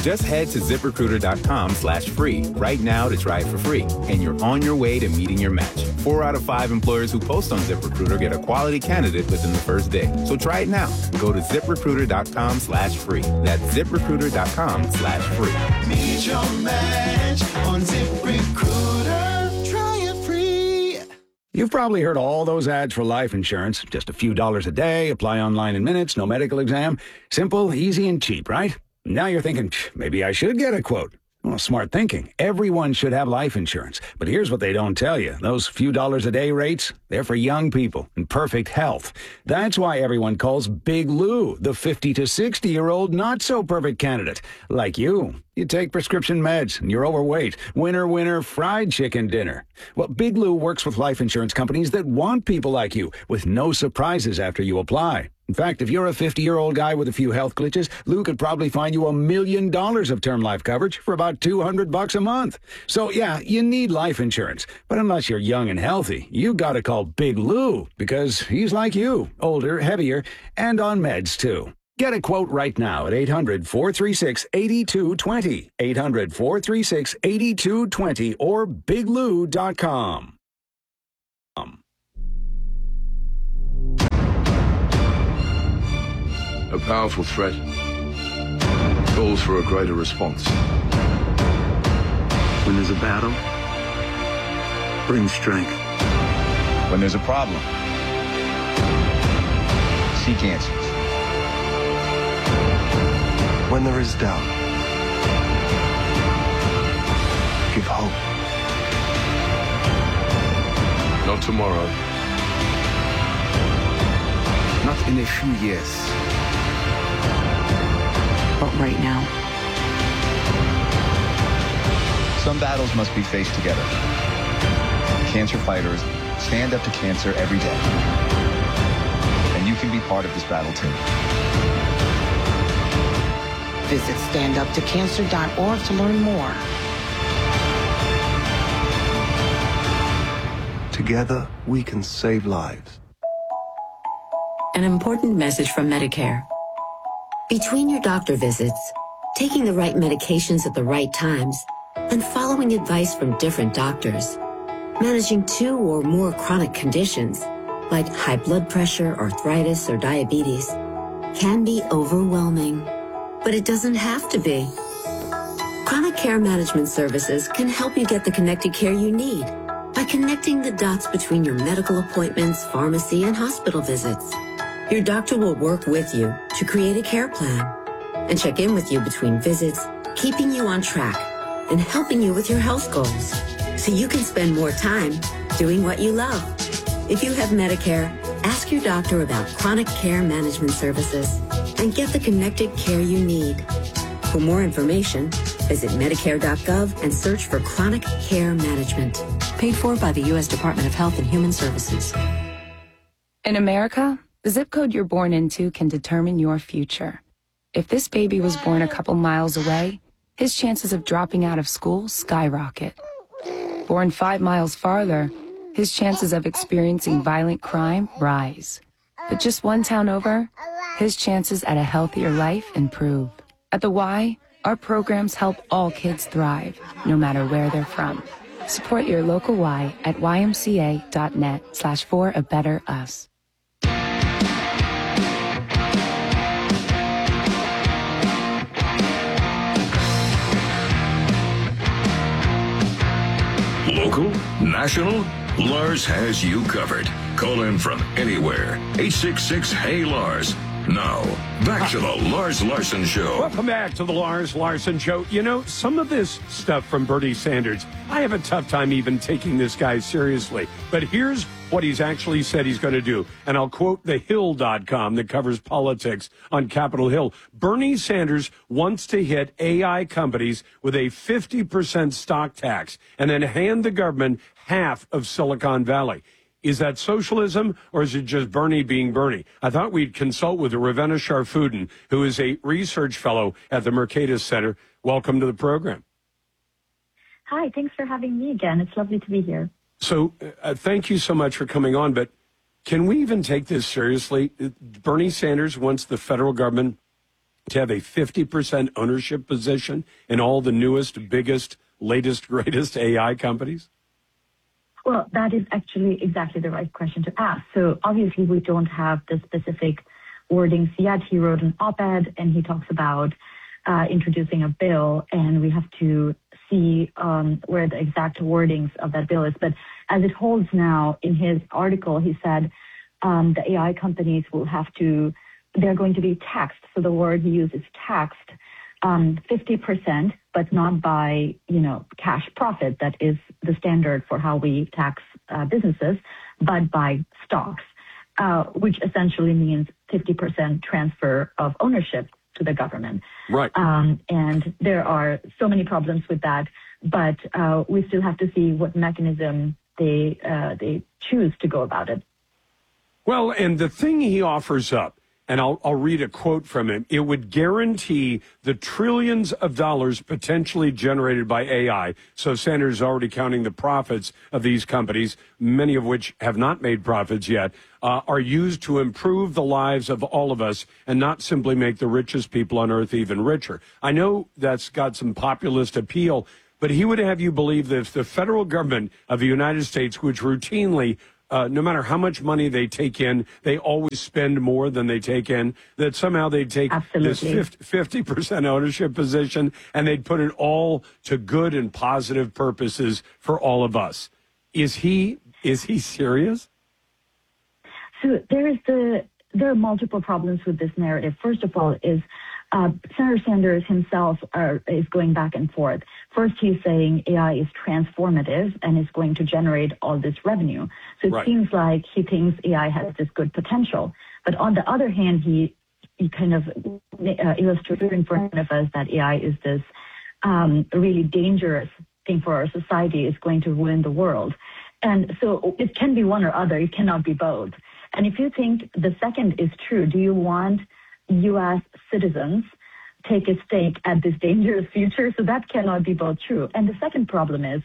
Just head to ZipRecruiter.com/free right now to try it for free, and you're on your way to meeting your match. 4 out of 5 employers who post on ZipRecruiter get a quality candidate within the first day. So try it now. Go to ZipRecruiter.com/free. That's ZipRecruiter.com/free. Meet your match on ZipRecruiter. Try it free. You've probably heard all those ads for life insurance. Just a few dollars a day, apply online in minutes, no medical exam. Simple, easy, and cheap, right? Now you're thinking, maybe I should get a quote. Well, smart thinking. Everyone should have life insurance. But here's what they don't tell you. Those few dollars a day rates, they're for young people in perfect health. That's why everyone calls Big Lou the 50 to 60-year-old not-so-perfect candidate. Like you. You take prescription meds and you're overweight. Winner, fried chicken dinner. Well, Big Lou works with life insurance companies that want people like you with no surprises after you apply. In fact, if you're a 50-year-old guy with a few health glitches, Lou could probably find you $1 million of term life coverage for about $200 a month. So, yeah, you need life insurance. But unless you're young and healthy, you gotta call Big Lou because he's like you, older, heavier, and on meds, too. Get a quote right now at 800-436-8220, 800-436-8220, or biglou.com. A powerful threat calls for a greater response. When there's a battle, bring strength. When there's a problem, seek answers. When there is doubt, give hope. Not tomorrow. Not in a few years. But right now. Some battles must be faced together. Cancer fighters stand up to cancer every day. And you can be part of this battle too. Visit standuptocancer.org to learn more. Together, we can save lives. An important message from Medicare. Between your doctor visits, taking the right medications at the right times, and following advice from different doctors, managing 2 or more chronic conditions, like high blood pressure, arthritis, or diabetes, can be overwhelming. But it doesn't have to be. Chronic Care Management Services can help you get the connected care you need by connecting the dots between your medical appointments, pharmacy, and hospital visits. Your doctor will work with you to create a care plan and check in with you between visits, keeping you on track and helping you with your health goals so you can spend more time doing what you love. If you have Medicare, ask your doctor about Chronic Care Management Services and get the connected care you need. For more information, visit Medicare.gov and search for Chronic Care Management. Paid for by the U.S. Department of Health and Human Services. In America, the zip code you're born into can determine your future. If this baby was born a couple miles away, his chances of dropping out of school skyrocket. Born 5 miles farther, his chances of experiencing violent crime rise. But just 1 town over, his chances at a healthier life improve. At the Y, our programs help all kids thrive, no matter where they're from. Support your local Y at ymca.net/for-a-better-us. Local, national, Lars has you covered. Call in from anywhere. 866-HEY-LARS. Now, back to the Lars Larson Show. Welcome back to the Lars Larson Show. You know, some of this stuff from Bernie Sanders, I have a tough time even taking this guy seriously. But here's what he's actually said he's going to do. And I'll quote thehill.com that covers politics on Capitol Hill. Bernie Sanders wants to hit AI companies with a 50% stock tax and then hand the government half of Silicon Valley. Is that socialism, or is it just Bernie being Bernie? I thought we'd consult with Ravenna Sharfudin, who is a research fellow at the Mercatus Center. Welcome to the program. Hi, thanks for having me again. It's lovely to be here. So thank you so much for coming on, but can we even take this seriously? Bernie Sanders wants the federal government to have a 50% ownership position in all the newest, biggest, latest, greatest AI companies? Well, that is actually exactly the right question to ask. So obviously we don't have the specific wordings yet. He wrote an op-ed and he talks about introducing a bill, and we have to see where the exact wordings of that bill is. But as it holds now, in his article, he said the AI companies will have to, they're going to be taxed. So the word he used is taxed 50%, but not by, cash profit. That is the standard for how we tax businesses, but by stocks, which essentially means 50% transfer of ownership to the government. Right. And there are so many problems with that, but we still have to see what mechanism they choose to go about it. Well, and the thing he offers up, and I'll read a quote from him, it would guarantee the trillions of dollars potentially generated by AI. So Sanders is already counting the profits of these companies, many of which have not made profits yet, are used to improve the lives of all of us and not simply make the richest people on earth even richer. I know that's got some populist appeal, but he would have you believe that if the federal government of the United States, which routinely no matter how much money they take in, they always spend more than they take in, that somehow they'd take Absolutely. this 50% ownership position and they'd put it all to good and positive purposes for all of us. Is he serious? So there are multiple problems with this narrative. First of all is Senator Sanders himself is going back and forth. First, he's saying AI is transformative and is going to generate all this revenue. So it seems like he thinks AI has this good potential. But on the other hand, he kind of illustrated in front of us that AI is this really dangerous thing for our society. It's going to ruin the world. And so it can be one or other. It cannot be both. And if you think the second is true, do you want U.S. citizens take a stake at this dangerous future? So that cannot be both true. And the second problem is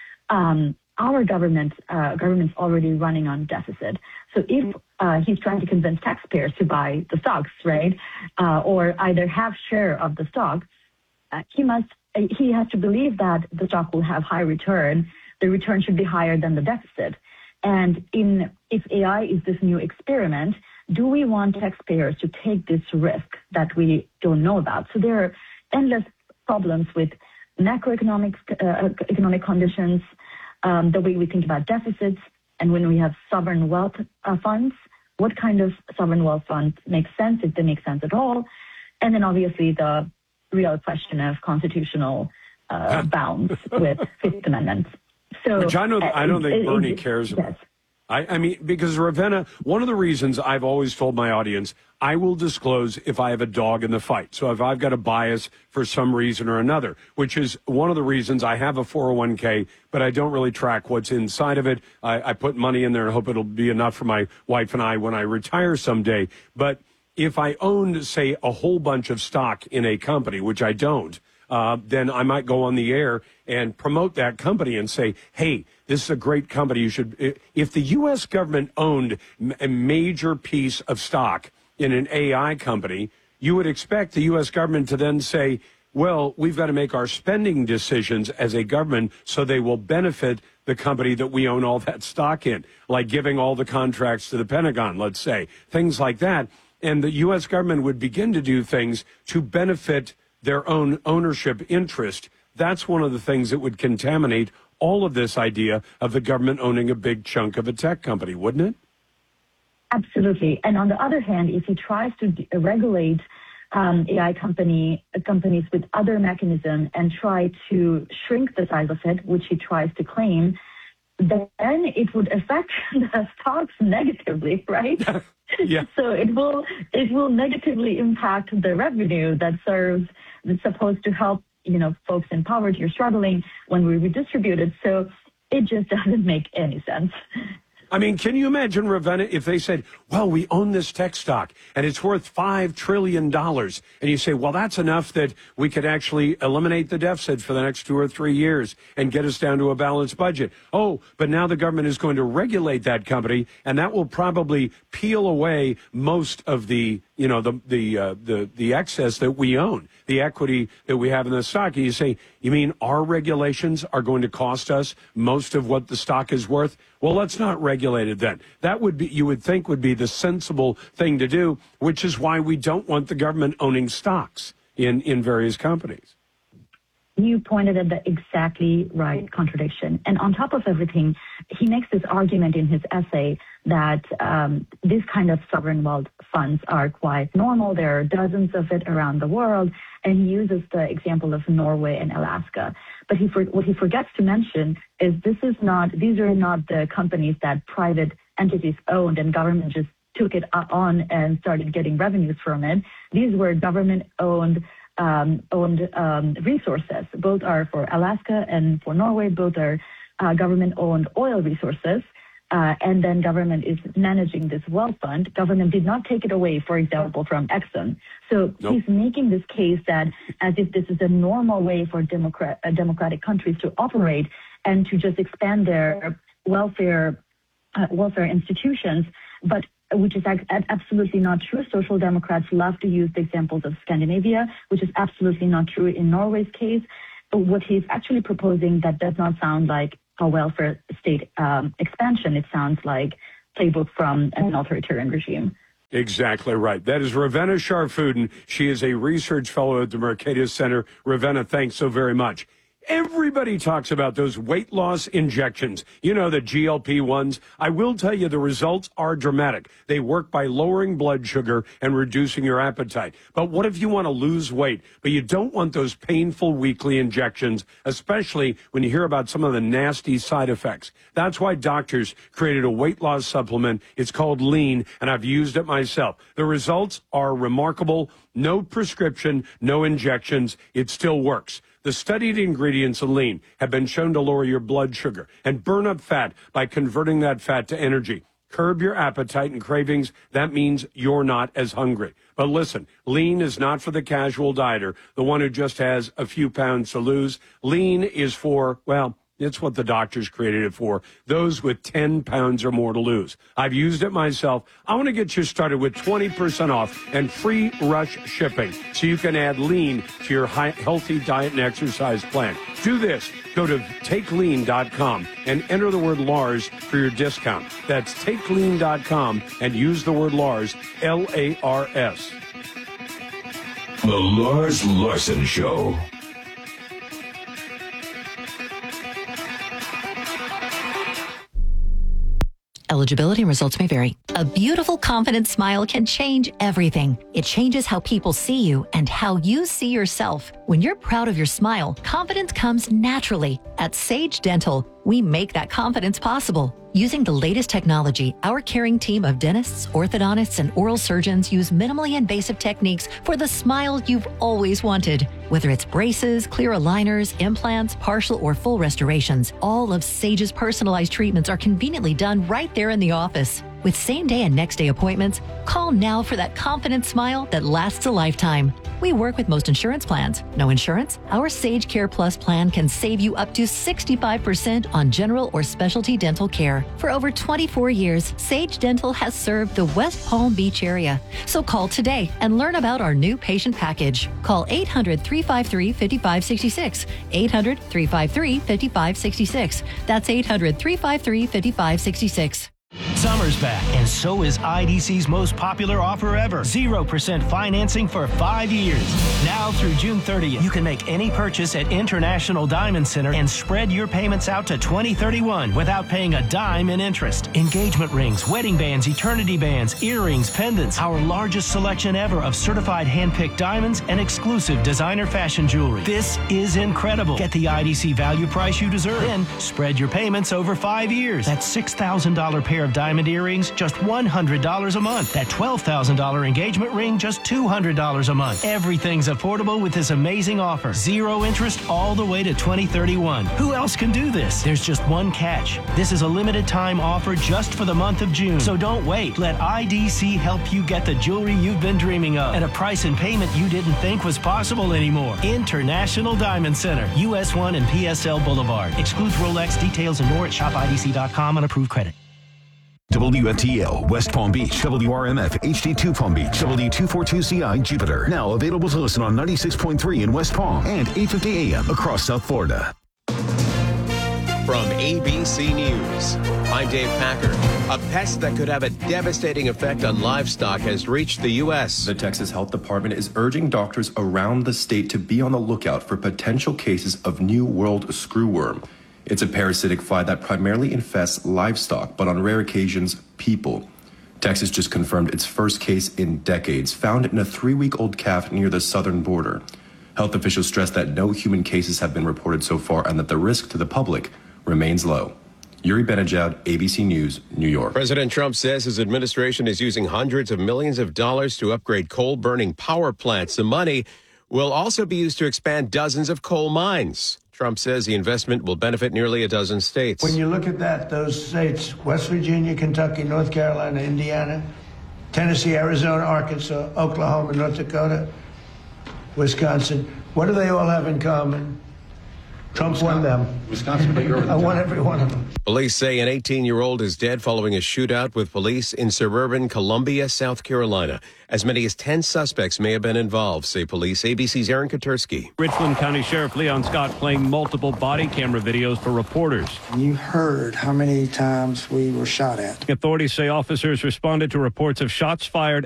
our government's already running on deficit. So if he's trying to convince taxpayers to buy the stocks, right, or either have share of the stock, he has to believe that the stock will have high return. The return should be higher than the deficit. And if AI is this new experiment, do we want taxpayers to take this risk that we don't know about? So there are endless problems with macroeconomic economic conditions, the way we think about deficits, and when we have sovereign wealth funds, what kind of sovereign wealth funds make sense, if they make sense at all, and then obviously the real question of constitutional bounds with Fifth Amendment. So, which I don't think Bernie cares about. Yes. I mean, because Ravenna, one of the reasons I've always told my audience, I will disclose if I have a dog in the fight. So if I've got a bias for some reason or another, which is one of the reasons I have a 401k, but I don't really track what's inside of it. I put money in there and hope it'll be enough for my wife and I when I retire someday. But if I owned, say, a whole bunch of stock in a company, which I don't, then I might go on the air and promote that company and say, hey, this is a great company. You should, if the U.S. government owned a major piece of stock in an AI company, you would expect the U.S. government to then say, well, we've got to make our spending decisions as a government so they will benefit the company that we own all that stock in, like giving all the contracts to the Pentagon, let's say, things like that. And the U.S. government would begin to do things to benefit their own ownership interest. That's one of the things that would contaminate all of this idea of the government owning a big chunk of a tech company, wouldn't it? Absolutely. And on the other hand, if he tries to regulate AI companies with other mechanisms and try to shrink the size of it, which he tries to claim, then it would affect the stocks negatively, right? Yeah. So it will negatively impact the revenue that's supposed to help, folks in poverty or struggling when we redistribute it. So it just doesn't make any sense. I mean, can you imagine, Ravenna, if they said, well, we own this tech stock and it's worth $5 trillion. And you say, well, that's enough that we could actually eliminate the deficit for the next 2 or 3 years and get us down to a balanced budget. Oh, but now the government is going to regulate that company, and that will probably peel away most of the the excess that we own, the equity that we have in the stock. And you say, you mean our regulations are going to cost us most of what the stock is worth? Well, let's not regulate it then. That would be, you would think, would be the sensible thing to do, which is why we don't want the government owning stocks in various companies. You pointed at the exactly right contradiction. And on top of everything, he makes this argument in his essay that this kind of sovereign wealth funds are quite normal. There are dozens of it around the world. And he uses the example of Norway and Alaska. But what he forgets to mention is these are not the companies that private entities owned and government just took it on and started getting revenues from it. These were government-owned resources. Both are for Alaska and for Norway. Both are government-owned oil resources. And then government is managing this wealth fund. Government did not take it away, for example, from Exxon. So He's making this case that as if this is a normal way for democratic countries to operate and to just expand their welfare institutions, but which is absolutely not true. Social democrats love to use the examples of Scandinavia, which is absolutely not true in Norway's case. But what he's actually proposing, that does not sound like a welfare state expansion. It sounds like playbook from an authoritarian regime. Exactly right. That is Ravenna Sharfudin. She is a research fellow at the Mercatus Center. Ravenna, thanks so very much. Everybody talks about those weight loss injections, the GLP-1s. I will tell you the results are dramatic. They work by lowering blood sugar and reducing your appetite. But what if you want to lose weight, but you don't want those painful weekly injections, especially when you hear about some of the nasty side effects? That's why doctors created a weight loss supplement. It's called Lean, and I've used it myself. The results are remarkable. No prescription, no injections. It still works. The studied ingredients in Lean have been shown to lower your blood sugar and burn up fat by converting that fat to energy. Curb your appetite and cravings. That means you're not as hungry. But listen, Lean is not for the casual dieter, the one who just has a few pounds to lose. Lean is for, it's what the doctors created it for, those with 10 pounds or more to lose. I've used it myself. I want to get you started with 20% off and free rush shipping so you can add Lean to your healthy diet and exercise plan. Do this. Go to takelean.com and enter the word Lars for your discount. That's takelean.com and use the word Lars, L-A-R-S. The Lars Larson Show. Eligibility and results may vary. A beautiful, confident smile can change everything. It changes how people see you and how you see yourself. When you're proud of your smile, confidence comes naturally. At Sage Dental, we make that confidence possible. Using the latest technology, our caring team of dentists, orthodontists, and oral surgeons use minimally invasive techniques for the smile you've always wanted. Whether it's braces, clear aligners, implants, partial or full restorations, all of Sage's personalized treatments are conveniently done right there in the office. With same-day and next-day appointments, call now for that confident smile that lasts a lifetime. We work with most insurance plans. No insurance? Our Sage Care Plus plan can save you up to 65% on general or specialty dental care. For over 24 years, Sage Dental has served the West Palm Beach area. So call today and learn about our new patient package. Call 800-353-5566. 800-353-5566. That's 800-353-5566. Summer's back, and so is IDC's most popular offer ever. 0% financing for 5 years. Now through June 30th, you can make any purchase at International Diamond Center and spread your payments out to 2031 without paying a dime in interest. Engagement rings, wedding bands, eternity bands, earrings, pendants, our largest selection ever of certified hand-picked diamonds and exclusive designer fashion jewelry. This is incredible. Get the IDC value price you deserve. Then spread your payments over 5 years. That $6,000 pair of diamond earrings, just $100 a month. That $12,000 engagement ring, just $200 a month. Everything's affordable with this amazing offer. 0 interest all the way to 2031. Who else can do this? There's just one catch. This is a limited time offer just for the month of June. So don't wait. Let IDC help you get the jewelry you've been dreaming of at a price and payment you didn't think was possible anymore. International Diamond Center, US 1 and PSL Boulevard. Excludes Rolex. Details and more at shopidc.com on approved credit. WFTL, West Palm Beach, WRMF, HD2 Palm Beach, W242CI, Jupiter. Now available to listen on 96.3 in West Palm and 850 AM across South Florida. From ABC News, I'm Dave Packer. A pest that could have a devastating effect on livestock has reached the U.S. The Texas Health Department is urging doctors around the state to be on the lookout for potential cases of New World screwworm. It's a parasitic fly that primarily infests livestock, but on rare occasions, people. Texas just confirmed its first case in decades, found in a 3-week-old calf near the southern border. Health officials stressed that no human cases have been reported so far and that the risk to the public remains low. Yuri Benajad, ABC News, New York. President Trump says his administration is using hundreds of millions of dollars to upgrade coal-burning power plants. The money will also be used to expand dozens of coal mines. Trump says the investment will benefit nearly a dozen states. When you look at that, those states, West Virginia, Kentucky, North Carolina, Indiana, Tennessee, Arizona, Arkansas, Oklahoma, North Dakota, Wisconsin, what do they all have in common? Trump won them. Wisconsin, I won every one of them. Police say an 18-year-old is dead following a shootout with police in suburban Columbia, South Carolina. As many as 10 suspects may have been involved, say police. ABC's Aaron Katursky. Richland County Sheriff Leon Scott playing multiple body camera videos for reporters. You heard how many times we were shot at. Authorities say officers responded to reports of shots fired